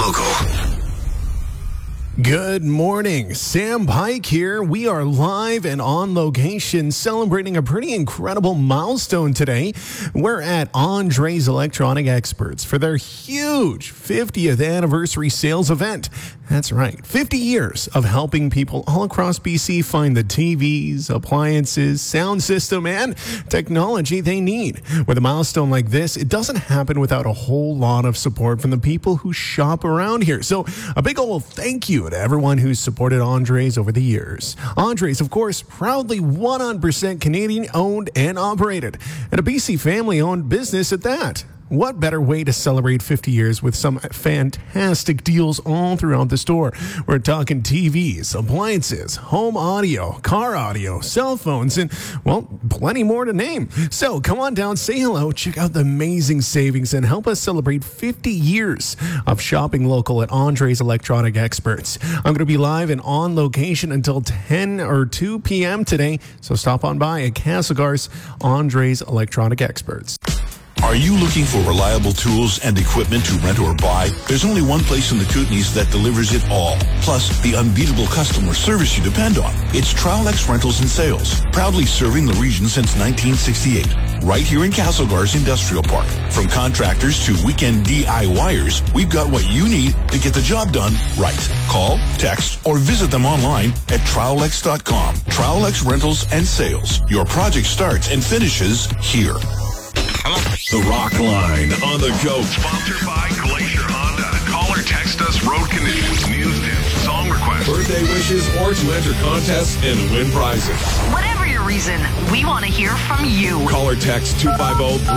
local. Good morning, Sam Pike here. We are live and on location celebrating a pretty incredible milestone today. We're at Andres Electronic Experts for their huge 50th anniversary sales event. That's right, 50 years of helping people all across BC find the TVs, appliances, sound system, and technology they need. With a milestone like this, it doesn't happen without a whole lot of support from the people who shop around here. So a big old thank you to everyone who's supported Andres over the years. Andres, of course, proudly 100% Canadian owned and operated, and a BC family owned business at that. What better way to celebrate 50 years with some fantastic deals all throughout the store? We're talking TVs, appliances, home audio, car audio, cell phones, and, well, plenty more to name. So come on down, say hello, check out the amazing savings, and help us celebrate 50 years of shopping local at Andres Electronic Experts. I'm going to be live and on location until 10 or 2 p.m. today, so stop on by at Castlegar's Andres Electronic Experts. Are you looking for reliable tools and equipment to rent or buy? There's only one place in the Kootenays that delivers it all, plus the unbeatable customer service you depend on. It's Trowlex Rentals and Sales, proudly serving the region since 1968. Right here in Castlegar's Industrial Park. From contractors to weekend DIYers, we've got what you need to get the job done right. Call, text, or visit them online at Trowlex.com. Trowlex Rentals and Sales. Your project starts and finishes here. The Rock Line on the go. Sponsored by Glacier Honda. Call or text us road conditions, news tips, song requests, birthday wishes, or to enter contests and win prizes. Whatever your reason, we want to hear from you. Call or text 250